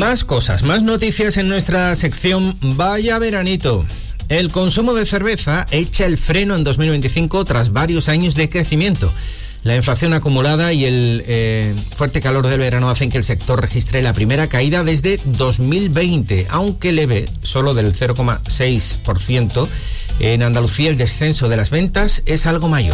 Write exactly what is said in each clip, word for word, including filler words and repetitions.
Más cosas, más noticias en nuestra sección Vaya Veranito. El consumo de cerveza echa el freno en dos mil veinticinco tras varios años de crecimiento. La inflación acumulada y el eh, fuerte calor del verano hacen que el sector registre la primera caída desde dos mil veinte, aunque leve, solo del cero coma seis por ciento. En Andalucía el descenso de las ventas es algo mayor.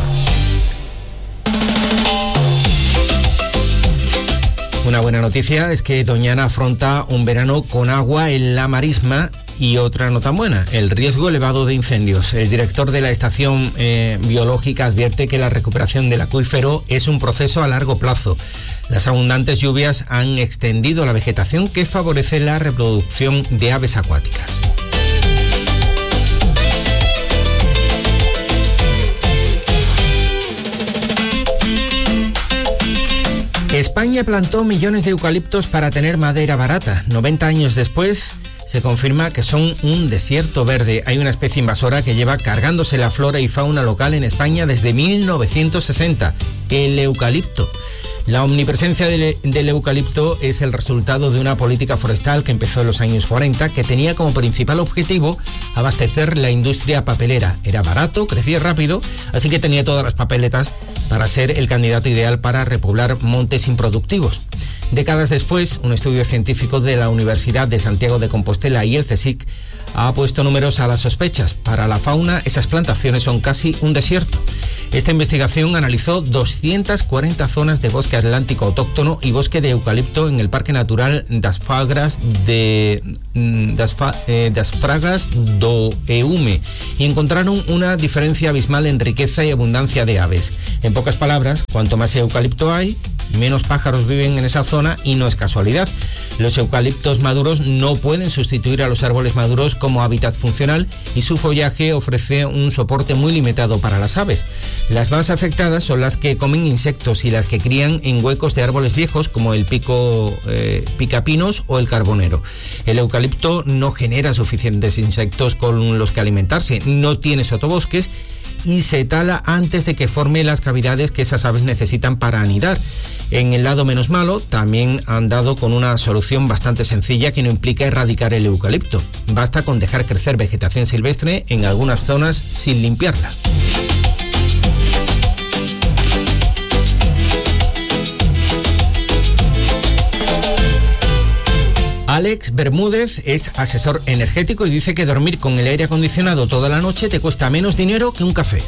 Una buena noticia es que Doñana afronta un verano con agua en la marisma y otra no tan buena, el riesgo elevado de incendios. El director de la estación eh, biológica advierte que la recuperación del acuífero es un proceso a largo plazo. Las abundantes lluvias han extendido la vegetación que favorece la reproducción de aves acuáticas. España plantó millones de eucaliptos para tener madera barata. noventa años después, se confirma que son un desierto verde. Hay una especie invasora que lleva cargándose la flora y fauna local en España desde mil novecientos sesenta, el eucalipto. La omnipresencia del, del eucalipto es el resultado de una política forestal que empezó en los años cuarenta, que tenía como principal objetivo abastecer la industria papelera. Era barato, crecía rápido, así que tenía todas las papeletas para ser el candidato ideal para repoblar montes improductivos. Décadas después, un estudio científico de la Universidad de Santiago de Compostela y el CSIC ha puesto números a las sospechas. Para la fauna, esas plantaciones son casi un desierto. Esta investigación analizó doscientas cuarenta zonas de bosque atlántico autóctono y bosque de eucalipto en el Parque Natural das Fagras de das, Fa, eh, das Fragas do Eume y encontraron una diferencia abismal en riqueza y abundancia de aves. En pocas palabras, cuanto más eucalipto hay, menos pájaros viven en esa zona y no es casualidad. Los eucaliptos maduros no pueden sustituir a los árboles maduros como hábitat funcional y su follaje ofrece un soporte muy limitado para las aves. Las más afectadas son las que comen insectos y las que crían en huecos de árboles viejos como el pico eh, picapinos o el carbonero. El eucalipto no genera suficientes insectos con los que alimentarse, no tiene sotobosques y se tala antes de que forme las cavidades que esas aves necesitan para anidar. En el lado menos malo, también han dado con una solución bastante sencilla que no implica erradicar el eucalipto. Basta con dejar crecer vegetación silvestre en algunas zonas sin limpiarla. Alex Bermúdez es asesor energético y dice que dormir con el aire acondicionado toda la noche te cuesta menos dinero que un café.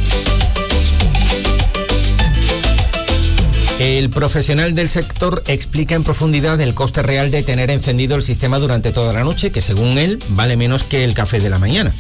El profesional del sector explica en profundidad el coste real de tener encendido el sistema durante toda la noche, que según él vale menos que el café de la mañana.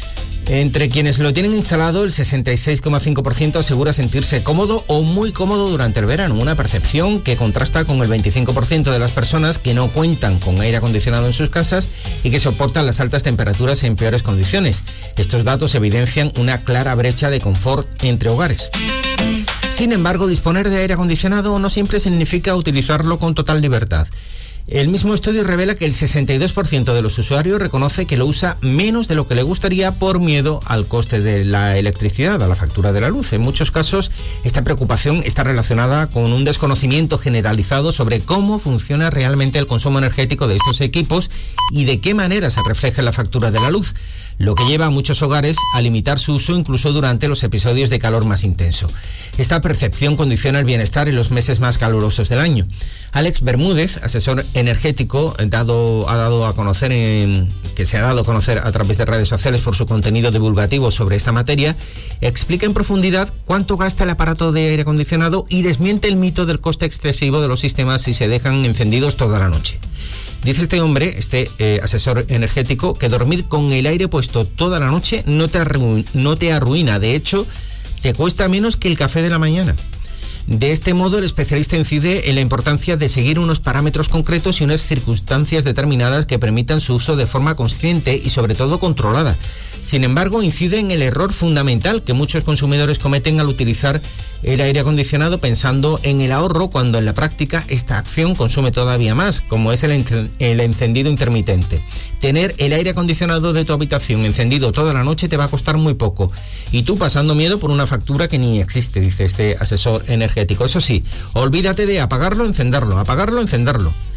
Entre quienes lo tienen instalado, el sesenta y seis coma cinco por ciento asegura sentirse cómodo o muy cómodo durante el verano, una percepción que contrasta con el veinticinco por ciento de las personas que no cuentan con aire acondicionado en sus casas y que soportan las altas temperaturas en peores condiciones. Estos datos evidencian una clara brecha de confort entre hogares. Sin embargo, disponer de aire acondicionado no siempre significa utilizarlo con total libertad. El mismo estudio revela que el sesenta y dos por ciento de los usuarios reconoce que lo usa menos de lo que le gustaría por miedo al coste de la electricidad, a la factura de la luz. En muchos casos, esta preocupación está relacionada con un desconocimiento generalizado sobre cómo funciona realmente el consumo energético de estos equipos y de qué manera se refleja en la factura de la luz, lo que lleva a muchos hogares a limitar su uso incluso durante los episodios de calor más intenso. Esta percepción condiciona el bienestar en los meses más calurosos del año. Alex Bermúdez, asesor energético, dado, ha dado a conocer en, que se ha dado a conocer a través de redes sociales por su contenido divulgativo sobre esta materia, explica en profundidad cuánto gasta el aparato de aire acondicionado y desmiente el mito del coste excesivo de los sistemas si se dejan encendidos toda la noche. Dice este hombre, este eh, asesor energético, que dormir con el aire puesto toda la noche no te, arru- no te arruina, de hecho, te cuesta menos que el café de la mañana. De este modo, el especialista incide en la importancia de seguir unos parámetros concretos y unas circunstancias determinadas que permitan su uso de forma consciente y sobre todo controlada. Sin embargo, incide en el error fundamental que muchos consumidores cometen al utilizar el aire acondicionado pensando en el ahorro, cuando en la práctica esta acción consume todavía más, como es el, en- el encendido intermitente. Tener el aire acondicionado de tu habitación encendido toda la noche te va a costar muy poco, y tú pasando miedo por una factura que ni existe, dice este asesor energético. Eso sí, olvídate de apagarlo, encenderlo, apagarlo, encenderlo.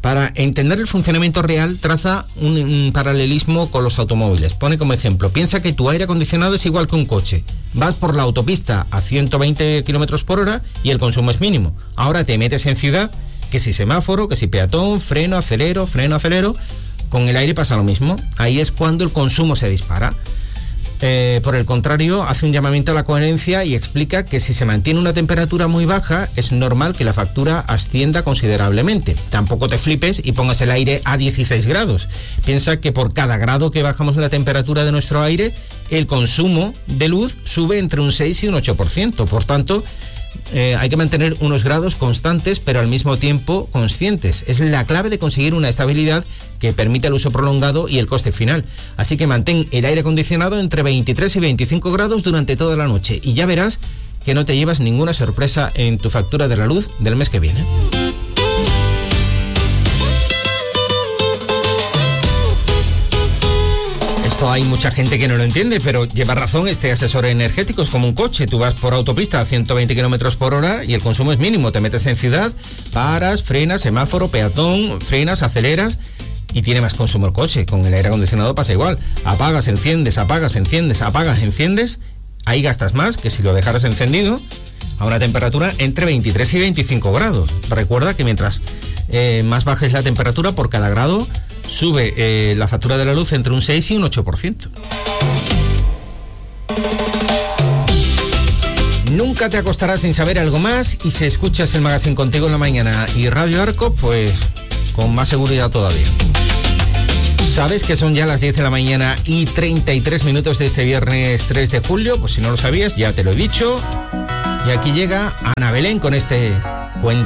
Para entender el funcionamiento real, traza un, un paralelismo con los automóviles. Pone como ejemplo, piensa que tu aire acondicionado es igual que un coche. Vas por la autopista a ciento veinte kilómetros por hora y el consumo es mínimo. Ahora te metes en ciudad, que si semáforo, que si peatón, freno, acelero, freno, acelero. Con el aire pasa lo mismo. Ahí es cuando el consumo se dispara. Eh, por el contrario, hace un llamamiento a la coherencia y explica que si se mantiene una temperatura muy baja, es normal que la factura ascienda considerablemente. Tampoco te flipes y pongas el aire a dieciséis grados. Piensa que por cada grado que bajamos la temperatura de nuestro aire, el consumo de luz sube entre un seis y un ocho por ciento. Por tanto, Eh, hay que mantener unos grados constantes, pero al mismo tiempo conscientes. Es la clave de conseguir una estabilidad que permita el uso prolongado y el coste final. Así que mantén el aire acondicionado entre veintitrés y veinticinco grados durante toda la noche y ya verás que no te llevas ninguna sorpresa en tu factura de la luz del mes que viene. Esto hay mucha gente que no lo entiende, pero lleva razón este asesor energético. Es como un coche, tú vas por autopista a ciento veinte kilómetros por hora y el consumo es mínimo. Te metes en ciudad, paras, frenas, semáforo, peatón, frenas, aceleras y tiene más consumo el coche. Con el aire acondicionado pasa igual. Apagas, enciendes, apagas, enciendes, apagas, enciendes. Ahí gastas más que si lo dejaras encendido a una temperatura entre veintitrés y veinticinco grados. Recuerda que mientras eh, más baja es la temperatura, por cada grado sube eh, la factura de la luz entre un seis y un ocho por ciento. Nunca te acostarás sin saber algo más, y si escuchas el Magazine Contigo en la mañana y Radio Arco, pues con más seguridad todavía. ¿Sabes que son ya las diez de la mañana y treinta y tres minutos de este viernes tres de julio? Pues si no lo sabías, ya te lo he dicho. Y aquí llega Ana Belén con este cuento.